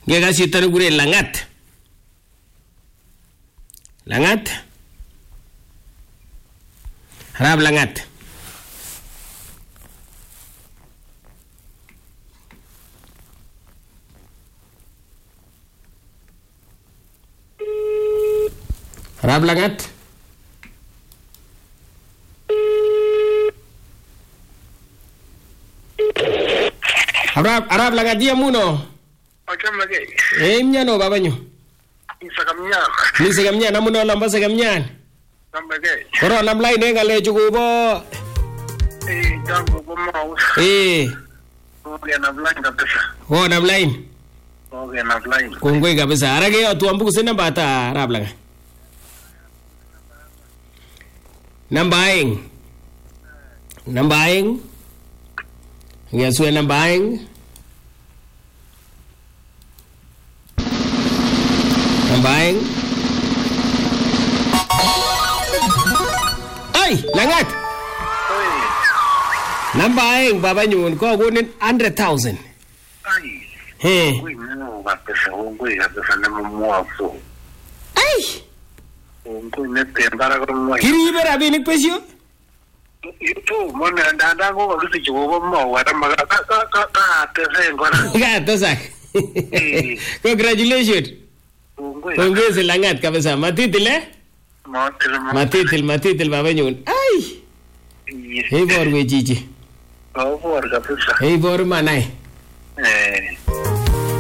Ngekas chito nekure Langat. Langat. Arap Langat. Arap Langat. Arap Langat dia muno. Macam lagi. Mnyano babanyu. Ni segamnyan amuno lamba segamnyan. Sampai Koro nam line ngale chukubo. Jambo mau. Okay, nam line kabisa. Oh, nam line. Okay, nam line. Kongoi kabisa. Arage yo tuambuku sina bata Arap Langat. Nambaing. Ngasue nambaing. Ay, Langat. Nambaing baba nyun ko kunin 100,000. Ay. Ngui no kapesa, ngui kapesa na mwafu. Ay. Ngui nete mbara ko ngui. Kiribe rabinik pesyo? Ito mona ndanda ko kasi chugo mo wala maga ka tese ngora. Ka tosak. Congratulations. Pongezi Langat kabisa. Matitile? Matitil baba nyun. Ay. Hey bor we jiji. Bor kabisa. Hey bor manai.